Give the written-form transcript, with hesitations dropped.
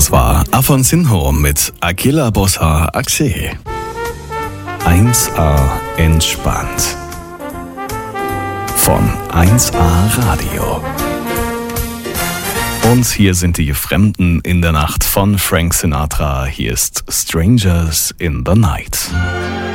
Das war Afonsinho mit Aquila Bossa Axe. 1A entspannt. Von 1A Radio. Und hier sind die Fremden in der Nacht von Frank Sinatra. Hier ist Strangers in the Night.